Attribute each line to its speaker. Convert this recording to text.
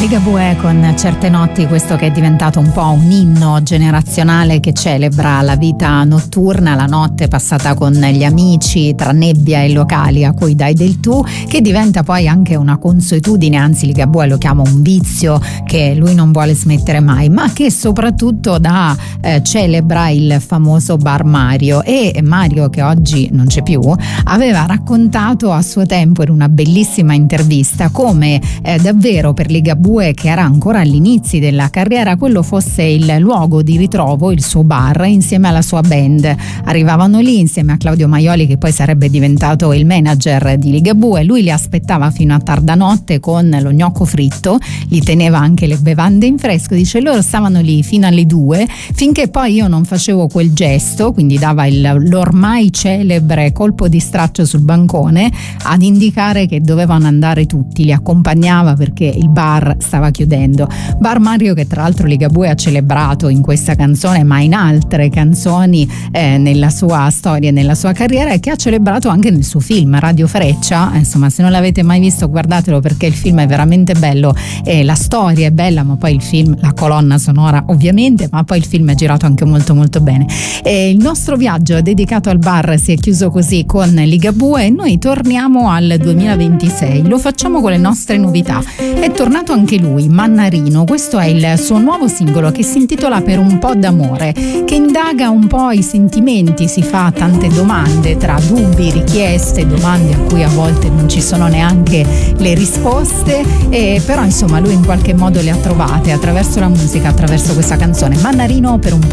Speaker 1: Ligabue con Certe notti, questo che è diventato un po' un inno generazionale che celebra la vita notturna, la notte passata con gli amici tra nebbia e locali a cui dai del tu, che diventa poi anche una consuetudine, anzi Ligabue lo chiama un vizio che lui non vuole smettere mai, ma che soprattutto celebra il famoso bar Mario. E Mario, che oggi non c'è più, aveva raccontato a suo tempo in una bellissima intervista come davvero per Ligabue, che era ancora agli inizi della carriera, quello fosse il luogo di ritrovo, il suo bar insieme alla sua band. Arrivavano lì insieme a Claudio Maioli, che poi sarebbe diventato il manager di Ligabue. Lui li aspettava fino a tarda notte con lo gnocco fritto, gli teneva anche le bevande in fresco. Dice, loro stavano lì fino alle 2 finché poi io non facevo quel gesto, quindi dava l'ormai celebre colpo di straccio sul bancone ad indicare che dovevano andare tutti. Li accompagnava perché il bar stava chiudendo. Bar Mario, che tra l'altro Ligabue ha celebrato in questa canzone ma in altre canzoni nella sua storia e nella sua carriera, e che ha celebrato anche nel suo film Radio Freccia. Insomma, se non l'avete mai visto guardatelo, perché il film è veramente bello, la storia è bella, ma poi il film, la colonna sonora ovviamente, ma poi il film è girato anche molto molto bene. Il nostro viaggio dedicato al bar si è chiuso così con Ligabue e noi torniamo al 2026, lo facciamo con le nostre novità. È tornato anche lui, Mannarino. Questo è il suo nuovo singolo che si intitola Per un po' d'amore, che indaga un po' i sentimenti, si fa tante domande tra dubbi, richieste, domande a cui a volte non ci sono neanche le risposte, però insomma lui in qualche modo le ha trovate attraverso la musica, attraverso questa canzone. Mannarino, Per un po'